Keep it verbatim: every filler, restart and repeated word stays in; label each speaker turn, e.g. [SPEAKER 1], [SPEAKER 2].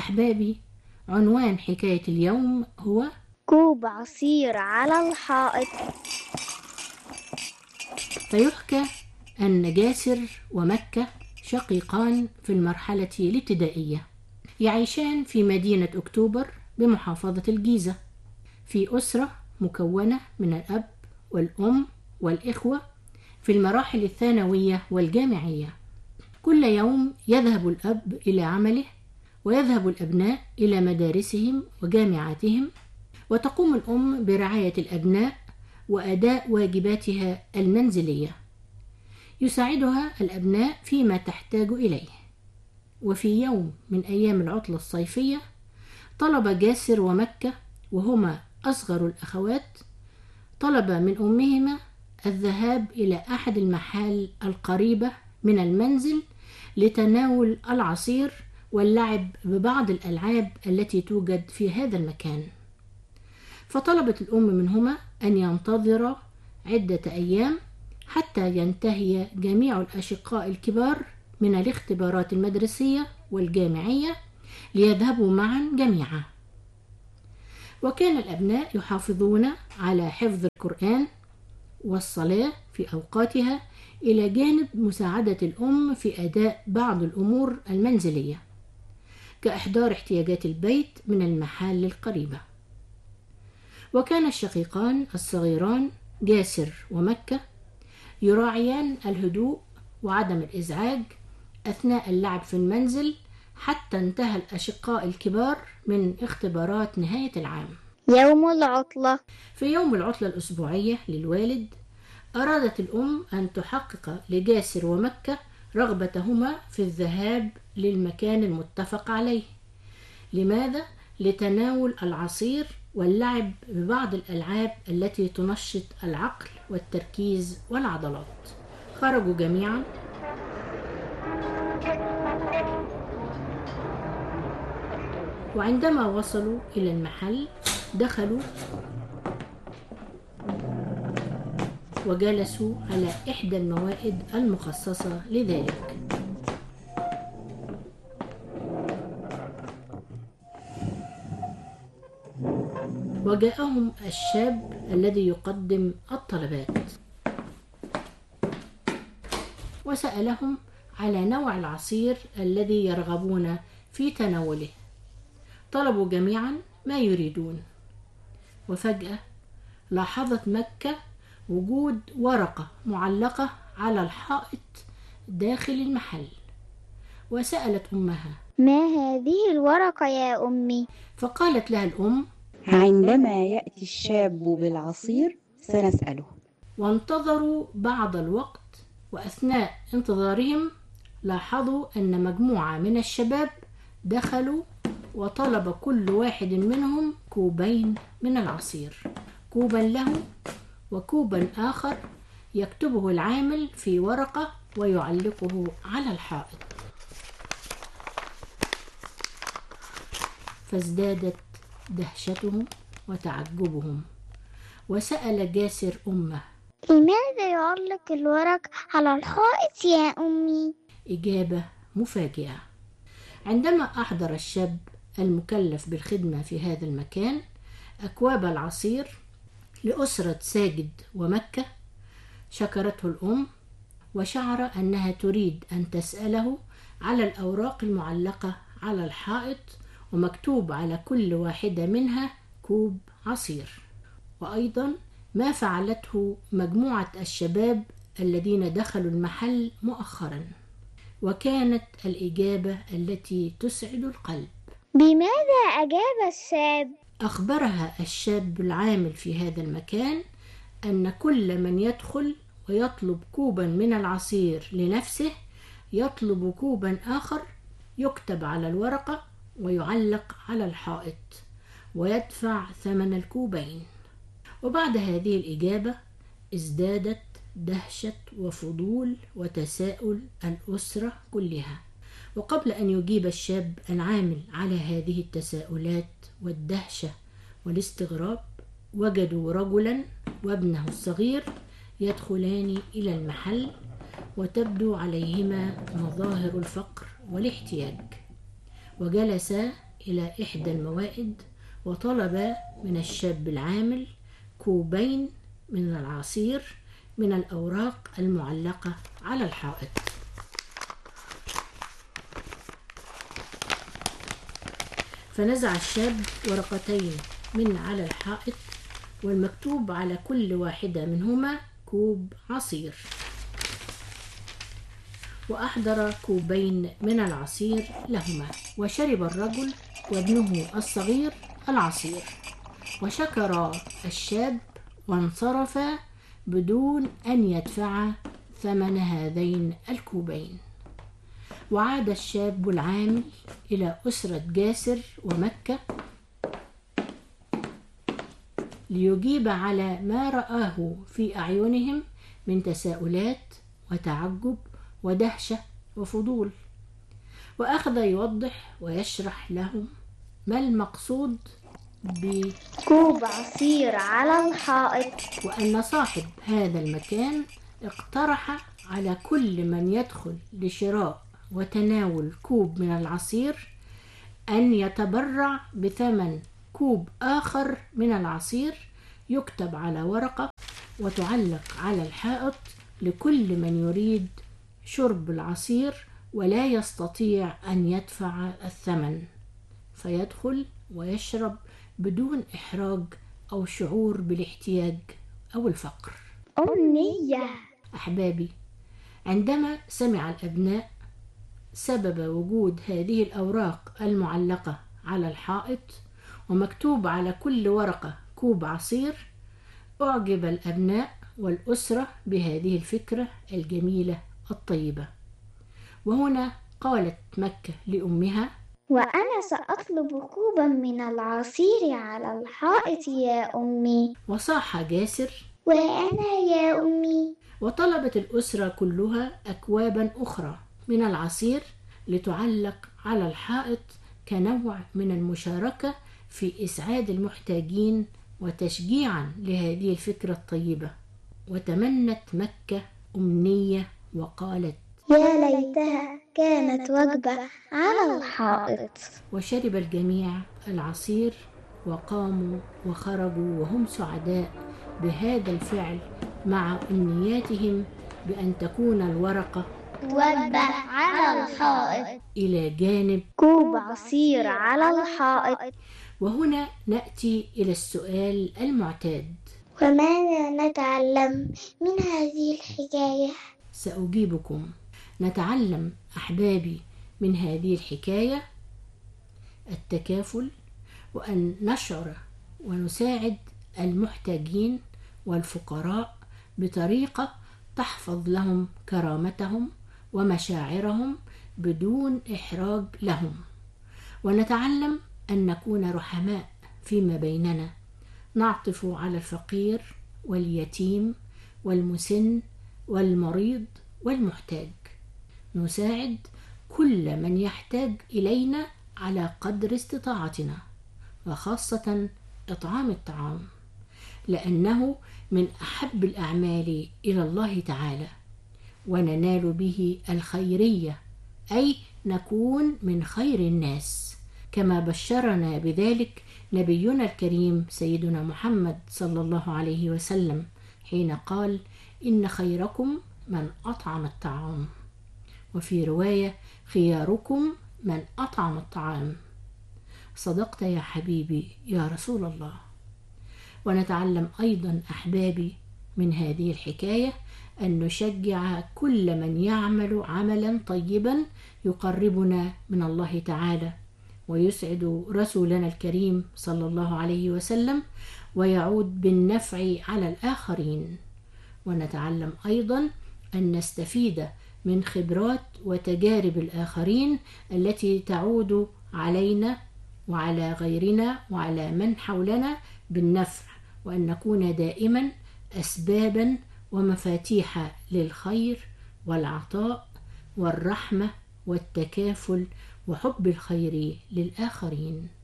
[SPEAKER 1] أحبابي، عنوان حكاية اليوم هو
[SPEAKER 2] كوب عصير على الحائط.
[SPEAKER 1] فيحكى أن جاسر ومكة شقيقان في المرحلة الابتدائية، يعيشان في مدينة أكتوبر بمحافظة الجيزة، في أسرة مكونة من الأب والأم والإخوة في المراحل الثانوية والجامعية. كل يوم يذهب الأب إلى عمله، ويذهب الأبناء إلى مدارسهم وجامعاتهم، وتقوم الأم برعاية الأبناء وأداء واجباتها المنزلية. يساعدها الأبناء فيما تحتاج إليه. وفي يوم من أيام العطلة الصيفية طلب جاسر ومكة، وهما أصغر الأخوات، طلب من أمهما الذهاب إلى أحد المحال القريبة من المنزل لتناول العصير واللعب ببعض الألعاب التي توجد في هذا المكان. فطلبت الأم منهما أن ينتظرا عدة أيام حتى ينتهي جميع الأشقاء الكبار من الاختبارات المدرسية والجامعية ليذهبوا معا جميعا. وكان الأبناء يحافظون على حفظ القرآن والصلاة في أوقاتها، إلى جانب مساعدة الأم في أداء بعض الأمور المنزلية كإحضار احتياجات البيت من المحال القريبة. وكان الشقيقان الصغيران جاسر ومكة يراعيان الهدوء وعدم الإزعاج أثناء اللعب في المنزل حتى انتهى الأشقاء الكبار من اختبارات نهاية العام.
[SPEAKER 2] يوم العطلة.
[SPEAKER 1] في يوم العطلة الأسبوعية للوالد، أرادت الأم أن تحقق لجاسر ومكة رغبتهما في الذهاب للمكان المتفق عليه. لماذا؟ لتناول العصير واللعب ببعض الألعاب التي تنشط العقل والتركيز والعضلات. خرجوا جميعا وعندما وصلوا إلى المحل دخلوا وجلسوا على إحدى الموائد المخصصة لذلك. وجاءهم الشاب الذي يقدم الطلبات وسألهم على نوع العصير الذي يرغبون في تناوله. طلبوا جميعا ما يريدون، وفجأة لاحظت مكة وجود ورقة معلقة على الحائط داخل المحل، وسألت أمها:
[SPEAKER 2] ما هذه الورقة يا أمي؟
[SPEAKER 1] فقالت لها الأم:
[SPEAKER 3] عندما يأتي الشاب بالعصير سنسأله.
[SPEAKER 1] وانتظروا بعض الوقت، وأثناء انتظارهم لاحظوا أن مجموعة من الشباب دخلوا وطلب كل واحد منهم كوبين من العصير، كوبا له وكوبا آخر يكتبه العامل في ورقة ويعلقه على الحائط. فازدادت دهشتهم وتعجبهم، وسأل جاسر أمه:
[SPEAKER 2] لماذا يعلق الورق على الحائط يا أمي؟
[SPEAKER 1] إجابة مفاجئة. عندما أحضر الشاب المكلف بالخدمة في هذا المكان أكواب العصير لأسرة ساجد ومكة، شكرته الأم وشعر أنها تريد أن تسأله على الأوراق المعلقة على الحائط ومكتوب على كل واحدة منها كوب عصير، وأيضا ما فعلته مجموعة الشباب الذين دخلوا المحل مؤخرا. وكانت الإجابة التي تسعد القلب.
[SPEAKER 2] بماذا أجاب الشاب؟
[SPEAKER 1] أخبرها الشاب العامل في هذا المكان أن كل من يدخل ويطلب كوبا من العصير لنفسه يطلب كوبا آخر يكتب على الورقة ويعلق على الحائط ويدفع ثمن الكوبين. وبعد هذه الإجابة ازدادت دهشة وفضول وتساؤل الأسرة كلها. وقبل أن يجيب الشاب العامل على هذه التساؤلات والدهشة والاستغراب، وجدوا رجلا وابنه الصغير يدخلان إلى المحل وتبدو عليهما مظاهر الفقر والاحتياج، وجلسا إلى إحدى الموائد وطلب من الشاب العامل كوبين من العصير من الأوراق المعلقة على الحائط. فنزع الشاب ورقتين من على الحائط والمكتوب على كل واحدة منهما كوب عصير، وأحضر كوبين من العصير لهما، وشرب الرجل وابنه الصغير العصير، وشكر الشاب وانصرفا بدون أن يدفع ثمن هذين الكوبين. وعاد الشاب العامل إلى أسرة جاسر ومكة ليجيب على ما رآه في أعينهم من تساؤلات وتعجب ودهشة وفضول، وأخذ يوضح ويشرح لهم ما المقصود
[SPEAKER 2] بكوب عصير على الحائط،
[SPEAKER 1] وأن صاحب هذا المكان اقترح على كل من يدخل لشراء وتناول كوب من العصير أن يتبرع بثمن كوب آخر من العصير يكتب على ورقة وتعلق على الحائط لكل من يريد شرب العصير ولا يستطيع أن يدفع الثمن، فيدخل ويشرب بدون إحراج أو شعور بالاحتياج أو الفقر.
[SPEAKER 2] أمنية.
[SPEAKER 1] أحبابي، عندما سمع الأبناء سبب وجود هذه الأوراق المعلقة على الحائط ومكتوب على كل ورقة كوب عصير، أعجب الأبناء والأسرة بهذه الفكرة الجميلة الطيبة. وهنا قالت مكة لأمها:
[SPEAKER 2] وأنا سأطلب كوبا من العصير على الحائط يا أمي.
[SPEAKER 1] وصاح جاسر:
[SPEAKER 2] وأنا يا أمي.
[SPEAKER 1] وطلبت الأسرة كلها أكوابا أخرى من العصير لتعلق على الحائط كنوع من المشاركة في إسعاد المحتاجين وتشجيعا لهذه الفكرة الطيبة. وتمنت مكة أمنية وقالت:
[SPEAKER 2] يا ليتها كانت وجبة على الحائط.
[SPEAKER 1] وشرب الجميع العصير وقاموا وخرجوا وهم سعداء بهذا الفعل، مع أمنياتهم بأن تكون الورقة
[SPEAKER 2] وجبة على الحائط
[SPEAKER 1] إلى جانب
[SPEAKER 2] كوب عصير على الحائط.
[SPEAKER 1] وهنا نأتي إلى السؤال المعتاد:
[SPEAKER 2] وماذا نتعلم من هذه الحكاية؟
[SPEAKER 1] سأجيبكم. نتعلم أحبابي من هذه الحكاية التكافل، وأن نشعر ونساعد المحتاجين والفقراء بطريقة تحفظ لهم كرامتهم ومشاعرهم بدون إحراج لهم. ونتعلم أن نكون رحماء فيما بيننا، نعطف على الفقير واليتيم والمسن والمريض والمحتاج، نساعد كل من يحتاج إلينا على قدر استطاعتنا، وخاصة إطعام الطعام، لأنه من أحب الأعمال إلى الله تعالى، وننال به الخيرية، أي نكون من خير الناس، كما بشرنا بذلك نبينا الكريم سيدنا محمد صلى الله عليه وسلم حين قال: إن خيركم من أطعم الطعام، وفي رواية: خياركم من أطعم الطعام. صدقت يا حبيبي يا رسول الله. ونتعلم أيضا أحبابي من هذه الحكاية أن نشجع كل من يعمل عملا طيبا يقربنا من الله تعالى ويسعد رسولنا الكريم صلى الله عليه وسلم ويعود بالنفع على الآخرين. ونتعلم أيضا أن نستفيد من خبرات وتجارب الآخرين التي تعود علينا وعلى غيرنا وعلى من حولنا بالنفع، وأن نكون دائما أسبابا ومفاتيح للخير والعطاء والرحمة والتكافل وحب الخير للآخرين.